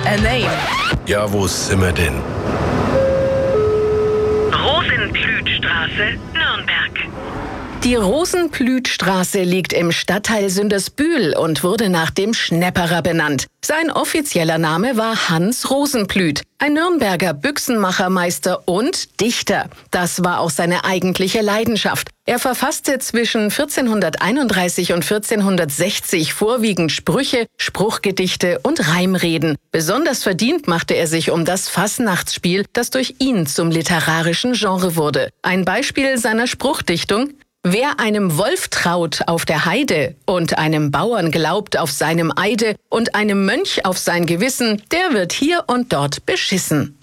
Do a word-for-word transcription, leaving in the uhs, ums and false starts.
A name. Ja, wo sind wir denn? Rosenblütstraße, Nürnberg. Die Rosenblütstraße liegt im Stadtteil Sündersbühl und wurde nach dem Schnepperer benannt. Sein offizieller Name war Hans Rosenblüt, ein Nürnberger Büchsenmachermeister und Dichter. Das war auch seine eigentliche Leidenschaft. Er verfasste zwischen vierzehnhunderteinunddreißig und vierzehnhundertsechzig vorwiegend Sprüche, Spruchgedichte und Reimreden. Besonders verdient machte er sich um das Fasnachtsspiel, das durch ihn zum literarischen Genre wurde. Ein Beispiel seiner Spruchdichtung: Wer einem Wolf traut auf der Heide und einem Bauern glaubt auf seinem Eide und einem Mönch auf sein Gewissen, der wird hier und dort beschissen.